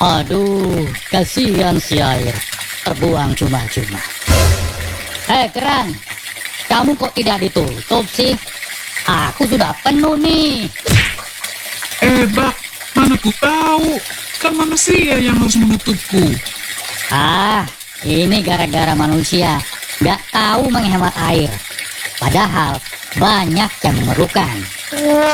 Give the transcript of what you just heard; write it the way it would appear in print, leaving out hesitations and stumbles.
Aduh, kasihan si air, terbuang cuma-cuma. Keran, kamu kok tidak ditutup sih? Aku sudah penuh nih. Bak, mana ku tahu? Kan manusia yang harus menutupku. Ini gara-gara manusia nggak tahu menghemat air. Padahal banyak yang memerlukan.